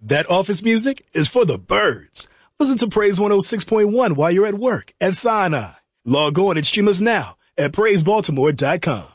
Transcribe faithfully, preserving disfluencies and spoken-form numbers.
That office music is for the birds. Listen to Praise one oh six point one while you're at work at Sinai. Log on and stream us now at praise baltimore dot com.